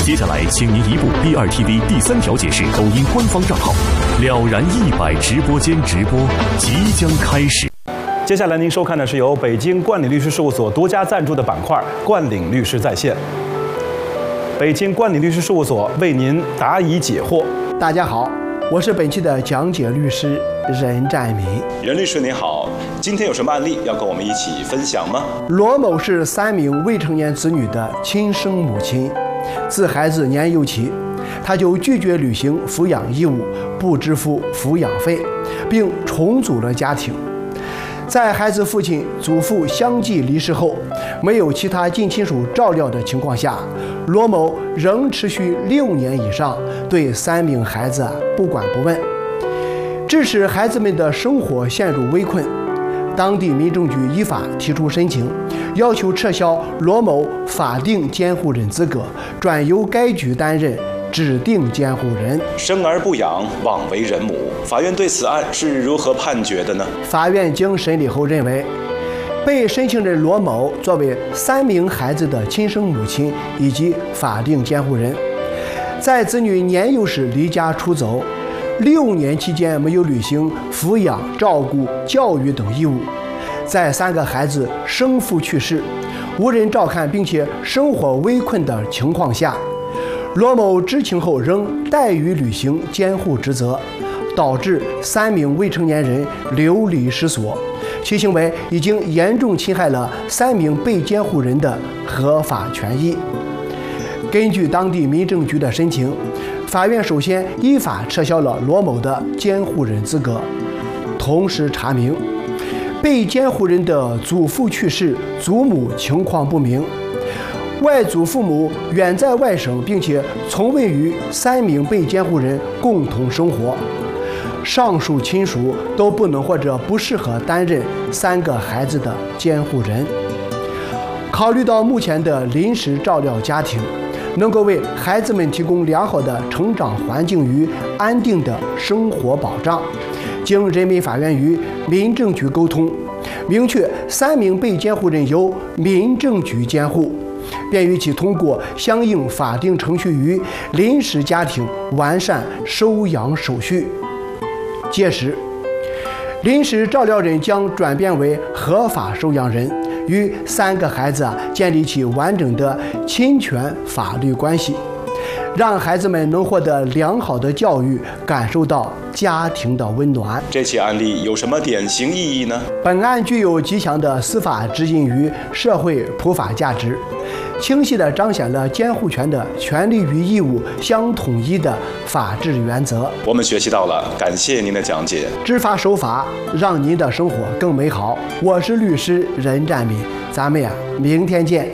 接下来，请您移步第2 TV 第3条解释抖音官方账号，了然100直播间直播即将开始。 接下来您收看的是由北京冠领律师事务所独家赞助的板块“冠领律师在线”。北京冠领律师事务所为您答疑解惑。 大家好，我是本期的讲解律师任占民。 任律师您好，今天有什么案例要跟我们一起分享吗？ 罗某是3名未成年子女的亲生母亲，自孩子年幼起，她就拒绝履行抚养义务，不支付抚养费，并重组了家庭。在孩子父亲、祖父相继离世后，没有其他近亲属照料的情况下，罗某仍持续6年以上对3名孩子不管不问，致使孩子们的生活陷入危困。当地民政局依法提出申请，要求撤销罗某法定监护人资格，转由该局担任指定监护人。 生而不养，枉为人母。法院对此案是如何判决的呢？ 法院经审理后认为，被申请人罗某作为3名孩子的亲生母亲以及法定监护人，在子女年幼时离家出走，6年期间没有履行抚养、照顾、教育等义务，在3个孩子生父去世、无人照看并且生活危困的情况下，罗某知情后仍怠于履行监护职责，导致3名未成年人流离失所，其行为已经严重侵害了3名被监护人的合法权益。根据当地民政局的申请，法院首先依法撤销了罗某的监护人资格，同时查明被监护人的祖父去世，祖母情况不明，外祖父母远在外省，并且从未与3名被监护人共同生活，上述亲属都不能或者不适合担任3个孩子的监护人。考虑到目前的临时照料家庭能够为孩子们提供良好的成长环境与安定的生活保障，经人民法院与民政局沟通，明确3名被监护人由民政局监护，便于其通过相应法定程序与临时家庭完善收养手续。届时，临时照料人将转变为合法收养人，与3个孩子建立起完整的侵权法律关系，让孩子们能获得良好的教育，感受到家庭的温暖。 这起案例有什么典型意义呢？ 本案具有极强的司法指引与社会普法价值，清晰地彰显了监护权的权利与义务相统一的法治原则。 我们学习到了，感谢您的讲解。 知法守法，让您的生活更美好。我是律师任占民，咱们明天见。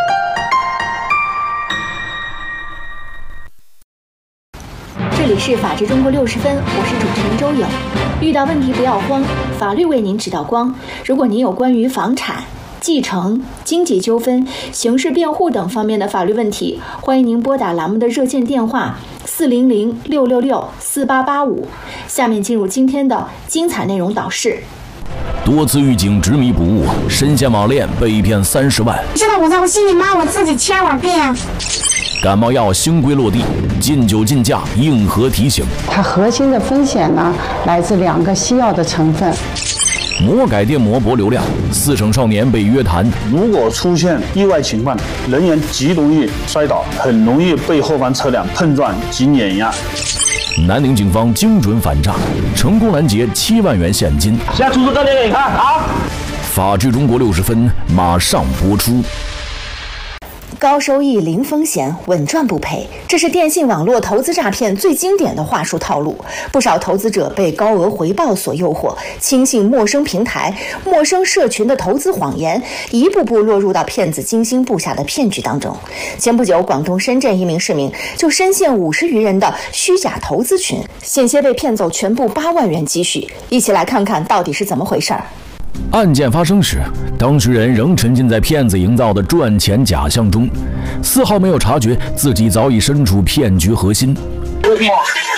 这里是法治中国60分，我是主持人周颖。遇到问题不要慌，法律为您指道光。如果您有关于房产、继承、经济纠纷、刑事辩护等方面的法律问题，欢迎您拨打栏目的热线电话400-666-4885。下面进入今天的精彩内容导视。 多次狱警执迷不悟，深陷网恋被骗30万。 现在我在我心里骂我自己千万遍。 感冒药新规落地，禁酒禁驾硬核提醒。 它核心的风险呢，来自2个西药的成分。 魔改电摩博流量，4省少年被约谈。 如果出现意外情况，人员极容易摔倒，很容易被后方车辆碰撞及碾压。 南宁警方精准反诈，成功拦截7万元现金。 现在出示照片给你看啊！ 法治中国60分马上播出。 高收益零风险，稳赚不赔，这是电信网络投资诈骗最经典的话术套路。不少投资者被高额回报所诱惑，轻信陌生平台、陌生社群的投资谎言，一步步落入到骗子精心布下的骗局当中。前不久，广东深圳一名市民就深陷50余人的虚假投资群，险些被骗走全部8万元积蓄。一起来看看到底是怎么回事儿。 案件发生时，当事人仍沉浸在骗子营造的赚钱假象中，丝毫没有察觉自己早已身处骗局核心。 我觉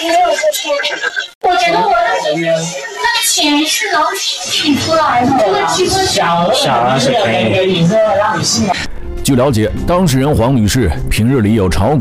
得我那个钱是能取出来的，这个提出小额是可以。 据了解，当事人黄女士平日里有炒